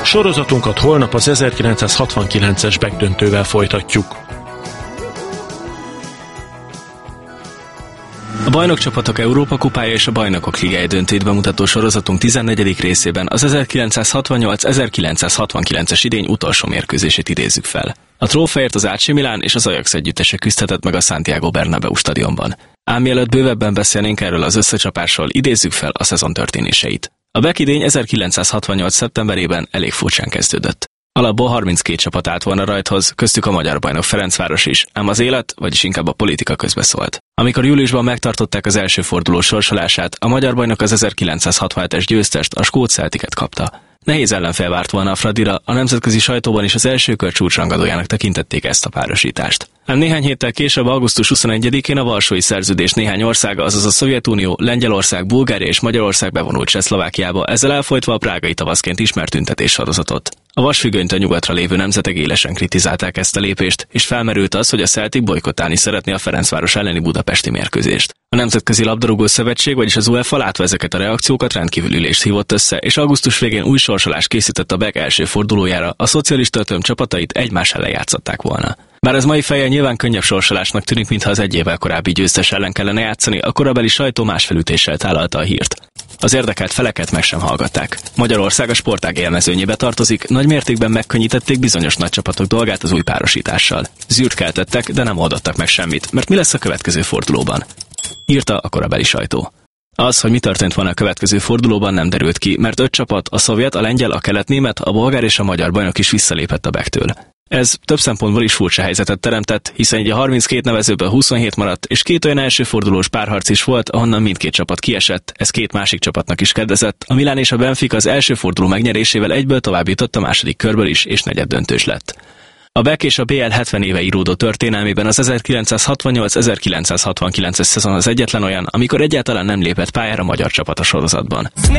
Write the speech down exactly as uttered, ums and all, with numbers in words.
Sorozatunkat holnap az ezerkilencszázhatvankilences Beck-döntővel folytatjuk. A Bajnokcsapatok Európa kupája és a Bajnokok Ligája döntőt bemutató sorozatunk tizennegyedik részében az ezerkilencszázhatvannyolc-ezerkilencszázhatvankilences idény utolsó mérkőzését idézzük fel. A trófeért az á cé Milán és az Ajax együttese küzdhetett meg a Santiago Bernabéu stadionban. Ám mielőtt bővebben beszélnénk erről az összecsapásról, idézzük fel a szezon történéseit. A Beck idény ezerkilencszázhatvannyolc szeptemberében elég furcsán kezdődött. Alapból harminckét csapat állt volna rajthoz, köztük a magyar bajnok Ferencváros is, ám az élet, vagyis inkább a politika közbeszólt. Amikor júliusban megtartották az első forduló sorsolását, a magyar bajnok az ezerkilencszázhatvanhetes győztest, a skót Celticet kapta. Nehéz ellenfél várt volna a Fradira, a nemzetközi sajtóban is az első kör csúcsrangadójának tekintették ezt a párosítást. Ám néhány héttel később, augusztus huszonegyedikén a Varsói Szerződés néhány országa, azaz a Szovjetunió, Lengyelország, Bulgária és Magyarország bevonult Csehszlovákiába, ezzel elfolytva a prágai tavaszként ismert tüntetéssorozatot. A vasfüggönytől nyugatra lévő nemzetek élesen kritizálták ezt a lépést, és felmerült az, hogy a Celtic bojkottálni szeretné a Ferencváros elleni budapesti mérkőzést. A Nemzetközi Labdarúgó Szövetség, vagyis az UEFA látva ezeket a reakciókat rendkívüli ülést hívott össze, és augusztus végén új sorsolást készített a Beck első fordulójára, a szocialista ötöm csapatait egymás ellen játszották volna. Bár ez mai fejjel nyilván könnyebb sorsolásnak tűnik, mintha az egy évvel korábbi győztes ellen kellene játszani, a korabeli sajtó más felütéssel tálalta a hírt. Az érdekelt feleket meg sem hallgatták. Magyarország a sportág élmezőnyébe tartozik, nagy mértékben megkönnyítették bizonyos nagy csapatok dolgát az új párosítással. Zűrt keltettek, de nem oldottak meg semmit, mert mi lesz a következő fordulóban? Írta a korabeli sajtó. Az, hogy mi történt volna a következő fordulóban, nem derült ki, mert öt csapat, a szovjet, a lengyel, a kelet-német, a bolgár és a magyar bajnok is visszalépett a Becktől. Ez több szempontból is furcsa helyzetet teremtett, hiszen így a harminckét nevezőből huszonhét maradt, és két olyan első fordulós párharc is volt, ahonnan mindkét csapat kiesett, ez két másik csapatnak is kedvezett. A Milán és a Benfica az első forduló megnyerésével egyből továbbjutott a második körből is, és negyeddöntős lett. A Beck és a bé el hetven éve íródó történelmében az ezerkilencszázhatvannyolc-ezerkilencszázhatvankilences szezon az egyetlen olyan, amikor egyáltalán nem lépett pályára magyar csapat a sorozatban.